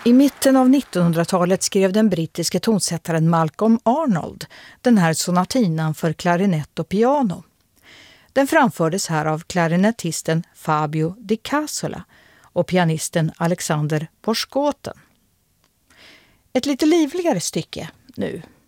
I mitten av 1900-talet skrev den brittiske tonsättaren Malcolm Arnold den här sonatinan för klarinett och piano. Den framfördes här av klarinettisten Fabio Di Casola och pianisten Alexander Porschoten. Ett lite livligare stycke nu.